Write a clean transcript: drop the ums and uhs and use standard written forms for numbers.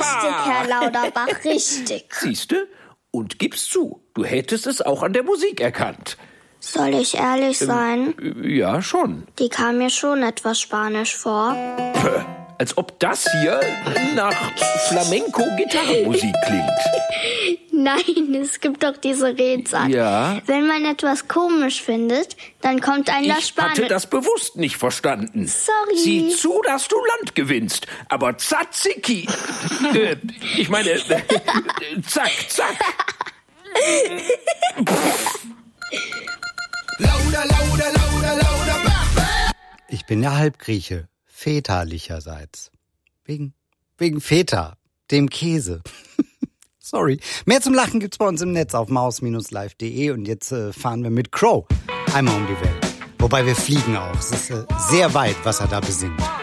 Herr Lauterbach, richtig. Siehste? Und gib's zu, du hättest es auch an der Musik erkannt. Soll ich ehrlich sein? Ja, schon. Die kam mir schon etwas spanisch vor. Als ob das hier nach Flamenco-Gitarrenmusik klingt. Nein, es gibt doch diese Redensart. Ja. Wenn man etwas komisch findet, dann kommt ein das Ich Spanisch. hatte das bewusst nicht verstanden. Sorry. Sieh zu, dass du Land gewinnst. Aber Tzatziki. Ich meine, zack, zack. Ich bin ja Halbgrieche, väterlicherseits. Wegen Feta, dem Käse. Sorry. Mehr zum Lachen gibt's bei uns im Netz auf maus-live.de und jetzt fahren wir mit Crow einmal um die Welt. Wobei wir fliegen auch. Es ist sehr weit, was er da besingt.